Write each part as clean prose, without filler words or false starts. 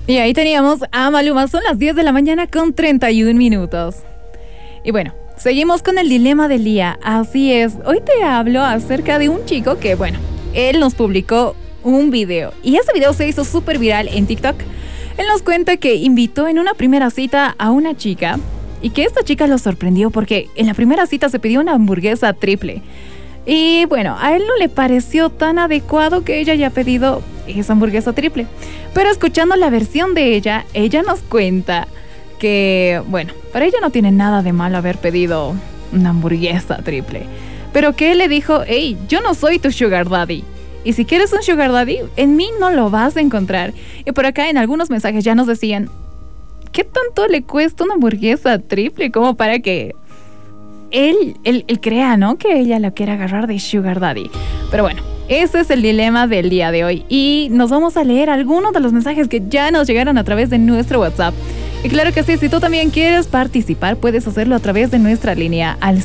Y ahí teníamos a Maluma, son las 10 de la mañana con 31 minutos. Y bueno, seguimos con el dilema del día. Así es, hoy te hablo acerca de un chico que, bueno, él nos publicó un video. Y ese video se hizo súper viral en TikTok. Él nos cuenta que invitó en una primera cita a una chica y que esta chica lo sorprendió porque en la primera cita se pidió una hamburguesa triple. Y bueno, a él no le pareció tan adecuado que ella haya pedido esa hamburguesa triple. Pero escuchando la versión de ella nos cuenta que, bueno, para ella no tiene nada de malo haber pedido una hamburguesa triple. Pero que él le dijo, hey, yo no soy tu sugar daddy. Y si quieres un sugar daddy, en mí no lo vas a encontrar. Y por acá en algunos mensajes ya nos decían, ¿qué tanto le cuesta una hamburguesa triple como para que él crea, ¿no? Que ella lo quiera agarrar de sugar daddy. Pero bueno, ese es el dilema del día de hoy. Y nos vamos a leer algunos de los mensajes que ya nos llegaron a través de nuestro WhatsApp. Y claro que sí, si tú también quieres participar, puedes hacerlo a través de nuestra línea al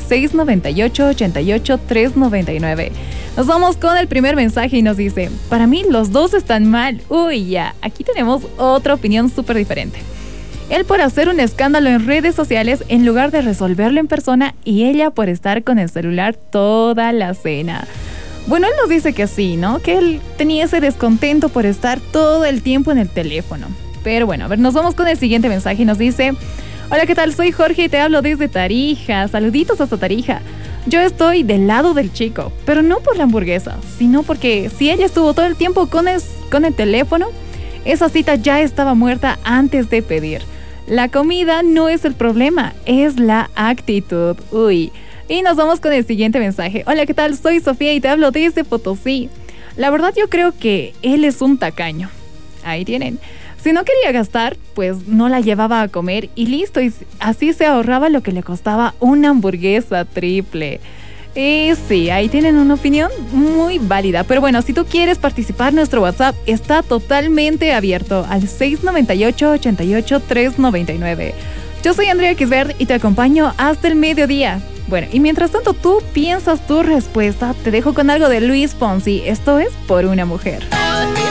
698-88-399. Nos vamos con el primer mensaje y nos dice, para mí los dos están mal. Uy, ya, aquí tenemos otra opinión súper diferente. Él por hacer un escándalo en redes sociales en lugar de resolverlo en persona y ella por estar con el celular toda la cena. Bueno, él nos dice que sí, ¿no? Que él tenía ese descontento por estar todo el tiempo en el teléfono. Pero bueno, a ver, nos vamos con el siguiente mensaje y nos dice, hola, ¿qué tal? Soy Jorge y te hablo desde Tarija. Saluditos hasta Tarija. Yo estoy del lado del chico, pero no por la hamburguesa, sino porque si ella estuvo todo el tiempo con el teléfono, esa cita ya estaba muerta antes de pedir. La comida no es el problema, es la actitud. Uy. Y nos vamos con el siguiente mensaje. Hola, ¿qué tal? Soy Sofía y te hablo desde Potosí. La verdad yo creo que él es un tacaño. Ahí tienen. Si no quería gastar, pues no la llevaba a comer y listo. Y así se ahorraba lo que le costaba una hamburguesa triple. Y sí, ahí tienen una opinión muy válida. Pero bueno, si tú quieres participar, nuestro WhatsApp está totalmente abierto al 698-88-399. Yo soy Andrea Kisbert y te acompaño hasta el mediodía. Bueno, y mientras tanto tú piensas tu respuesta, te dejo con algo de Luis Fonsi. Esto es Por una mujer.